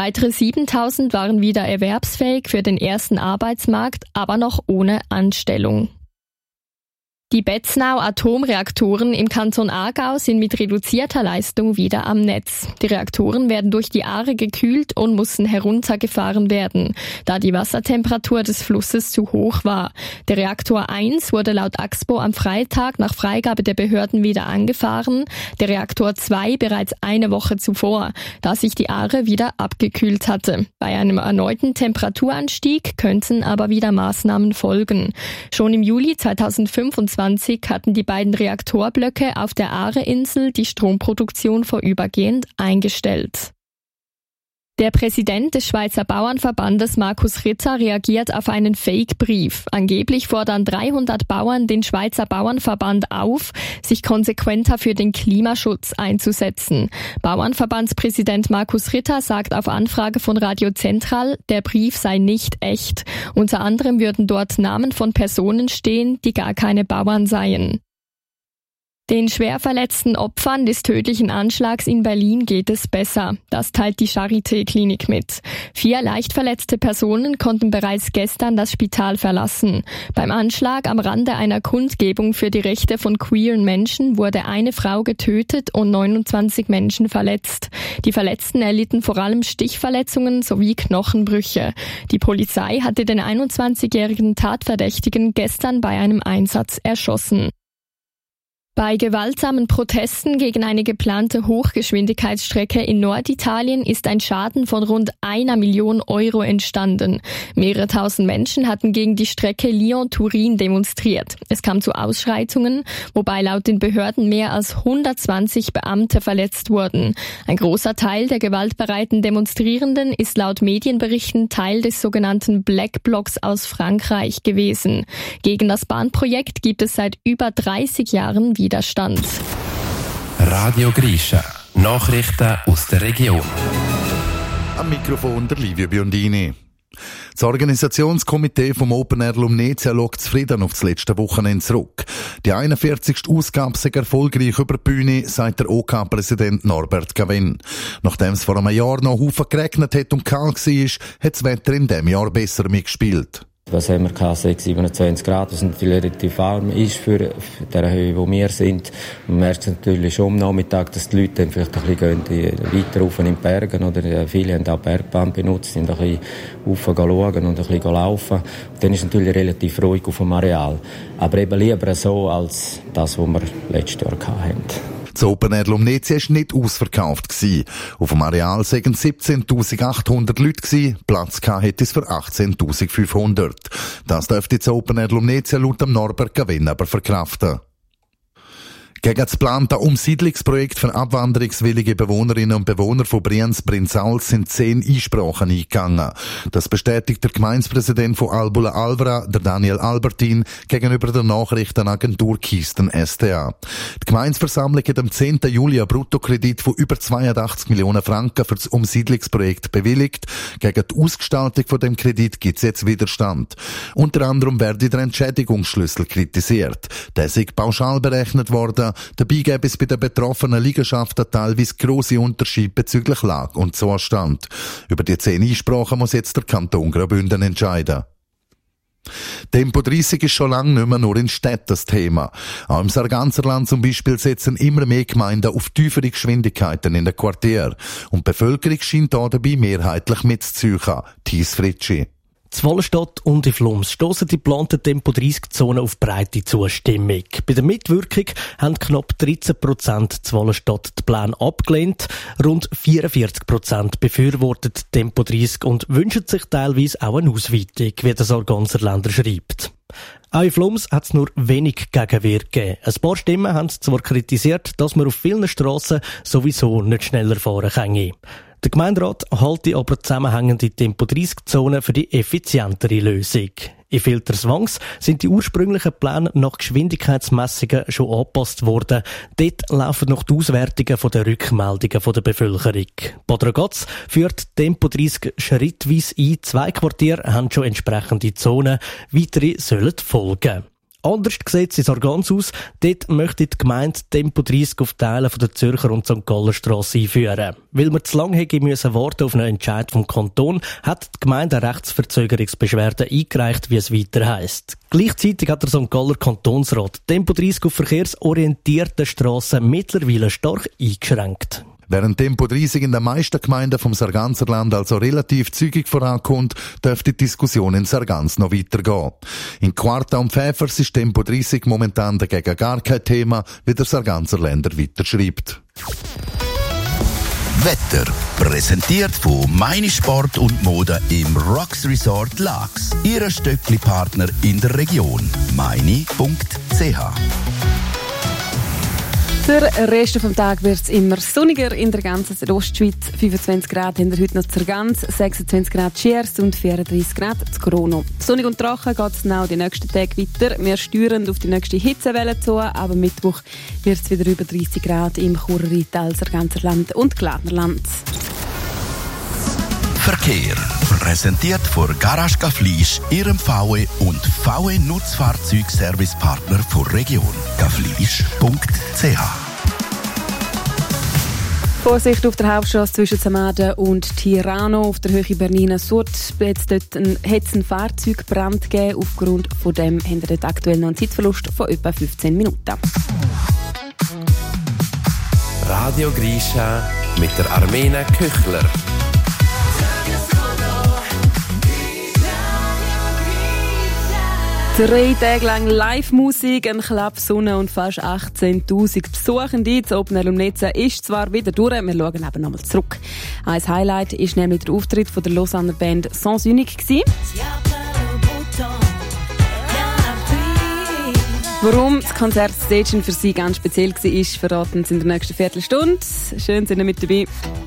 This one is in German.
Weitere 7.000 waren wieder erwerbsfähig für den ersten Arbeitsmarkt, aber noch ohne Anstellung. Die Betznau-Atomreaktoren im Kanton Aargau sind mit reduzierter Leistung wieder am Netz. Die Reaktoren werden durch die Aare gekühlt und mussten heruntergefahren werden, da die Wassertemperatur des Flusses zu hoch war. Der Reaktor 1 wurde laut Axpo am Freitag nach Freigabe der Behörden wieder angefahren, der Reaktor 2 bereits eine Woche zuvor, da sich die Aare wieder abgekühlt hatte. Bei einem erneuten Temperaturanstieg könnten aber wieder Maßnahmen folgen. Schon im Juli 2025 hatten die beiden Reaktorblöcke auf der Aare-Insel die Stromproduktion vorübergehend eingestellt. Der Präsident des Schweizer Bauernverbandes Markus Ritter reagiert auf einen Fake-Brief. Angeblich fordern 300 Bauern den Schweizer Bauernverband auf, sich konsequenter für den Klimaschutz einzusetzen. Bauernverbandspräsident Markus Ritter sagt auf Anfrage von Radio Zentral, der Brief sei nicht echt. Unter anderem würden dort Namen von Personen stehen, die gar keine Bauern seien. Den schwer verletzten Opfern des tödlichen Anschlags in Berlin geht es besser. Das teilt die Charité-Klinik mit. 4 leicht verletzte Personen konnten bereits gestern das Spital verlassen. Beim Anschlag am Rande einer Kundgebung für die Rechte von queeren Menschen wurde eine Frau getötet und 29 Menschen verletzt. Die Verletzten erlitten vor allem Stichverletzungen sowie Knochenbrüche. Die Polizei hatte den 21-jährigen Tatverdächtigen gestern bei einem Einsatz erschossen. Bei gewaltsamen Protesten gegen eine geplante Hochgeschwindigkeitsstrecke in Norditalien ist ein Schaden von rund 1 Million Euro entstanden. Mehrere tausend Menschen hatten gegen die Strecke Lyon-Turin demonstriert. Es kam zu Ausschreitungen, wobei laut den Behörden mehr als 120 Beamte verletzt wurden. Ein großer Teil der gewaltbereiten Demonstrierenden ist laut Medienberichten Teil des sogenannten Black Blocs aus Frankreich gewesen. Gegen das Bahnprojekt gibt es seit über 30 Jahren Widerstand. Radio Grisha. Nachrichten aus der Region. Am Mikrofon der Livio Biondini. Das Organisationskomitee vom Open Air Lumnezia schaut zufrieden auf das letzte Wochenende zurück. Die 41. Ausgabe sei erfolgreich über die Bühne, sagt der OK-Präsident Norbert Gavin. Nachdem es vor einem Jahr noch Haufen geregnet hat und kalt war, hat das Wetter in diesem Jahr besser mitgespielt. Was haben wir gehabt? 27 Grad, was natürlich relativ warm ist für die Höhe, wo wir sind. Man merkt natürlich schon am Nachmittag, dass die Leute dann vielleicht ein bisschen gehen, weiter rauf in den Bergen, oder viele haben auch Bergbahn benutzt, sind ein bisschen rauf schauen und ein bisschen laufen. Dann ist es natürlich relativ ruhig auf dem Areal. Aber eben lieber so, als das, was wir letztes Jahr hatten. Das Open Air Lumnezia war nicht ausverkauft. Auf dem Areal waren 17.800 Leute. Platz hätte es für 18.500. Das dürfte das Open Air Lumnezia laut dem Norbert Gavin aber verkraften. Gegen das geplante Umsiedlungsprojekt für abwanderungswillige Bewohnerinnen und Bewohner von Brienz-Prinzals sind 10 Einsprachen eingegangen. Das bestätigt der Gemeindepräsident von Albula-Alvra, der Daniel Albertin, gegenüber der Nachrichtenagentur Kisten SDA. Die Gemeindeversammlung hat am 10. Juli einen Bruttokredit von über 82 Millionen Franken für das Umsiedlungsprojekt bewilligt. Gegen die Ausgestaltung von dem Kredit gibt es jetzt Widerstand. Unter anderem werde der Entschädigungsschlüssel kritisiert. Der sei pauschal berechnet worden. Dabei gäbe es bei den betroffenen Liegenschaften teilweise grosse Unterschiede bezüglich Lage und Zustand. Über die 10 Einsprachen muss jetzt der Kanton Graubünden entscheiden. Tempo 30 ist schon lange nicht mehr nur in Städten das Thema. Auch im Sarganserland zum Beispiel setzen immer mehr Gemeinden auf tiefere Geschwindigkeiten in den Quartieren. Und die Bevölkerung scheint da dabei mehrheitlich mitzuziehen. Thies Fritschi. In Wallenstadt und in Flums stossen die geplanten Tempo-30-Zonen auf breite Zustimmung. Bei der Mitwirkung haben knapp 13% in Wallenstadt die Pläne abgelehnt. Rund 44% befürwortet Tempo 30 und wünschen sich teilweise auch eine Ausweitung, wie der Sarganserländer schreibt. Auch in Flums hat es nur wenig Gegenwehr gegeben. Ein paar Stimmen haben zwar kritisiert, dass man auf vielen Strassen sowieso nicht schneller fahren kann. Der Gemeinderat halte aber zusammenhängende Tempo-30-Zonen für die effizientere Lösung. In Filterswangs sind die ursprünglichen Pläne nach Geschwindigkeitsmessungen schon angepasst worden. Dort laufen noch die Auswertungen der Rückmeldungen der Bevölkerung. Bad Ragaz führt Tempo 30 schrittweise ein. 2 Quartiere haben schon entsprechende Zonen. Weitere sollen folgen. Anders sieht es in Sargans aus. Dort möchte die Gemeinde Tempo 30 auf Teilen von der Zürcher und St. Galler Strasse einführen. Weil man zu lange hätte müssen warten auf einen Entscheid vom Kanton, hat die Gemeinde eine Rechtsverzögerungsbeschwerde eingereicht, wie es weiter heisst. Gleichzeitig hat der St. Galler Kantonsrat Tempo 30 auf verkehrsorientierten Strassen mittlerweile stark eingeschränkt. Während Tempo 30 in den meisten Gemeinden vom Sarganserland also relativ zügig vorankommt, dürfte die Diskussion in Sargans noch weitergehen. In Quarta und Pfäfers ist Tempo 30 momentan dagegen gar kein Thema, wie der Sarganserländer weiterschreibt. Wetter präsentiert von Meine Sport und Mode im Rocks Resort Laax. Ihr Stöckli-Partner in der Region. meini.ch. Der Rest vom Tag wird es immer sonniger in der ganzen Ostschweiz. 25 Grad haben wir heute noch Sargans, 26 Grad Schiers und 34 Grad zu Krono. Sonnig und trocken geht es now die nächsten Tage weiter. Wir steuern auf die nächste Hitzewelle zu, aber Mittwoch wird es wieder über 30 Grad im Churrital, Sarganserland und Glarnerland. Verkehr präsentiert von Garage Gaflisch, Ihrem VW und VW Nutzfahrzeugservicepartner der Region. gaflisch.ch. Vorsicht auf der Hauptstrasse zwischen Samaden und Tirano auf der Höhe Bernina-Sud. Jetzt dort hat es einen Fahrzeugbrand gegeben. Aufgrund von dem haben wir dort aktuell noch einen Zeitverlust von etwa 15 Minuten. Radio Grisha mit der Armena Köchler. 3 Tage lang Live-Musik, ein Klapp Sonne und fast 18'000 Besuchende. Das Open Air Lumnezia ist zwar wieder durch, wir schauen aber nochmal zurück. Ein Highlight war nämlich der Auftritt von der Lausanner Band Sans Unique. Warum das Konzert Station für sie ganz speziell war, verraten sie in der nächsten Viertelstunde. Schön, sind ihr mit dabei.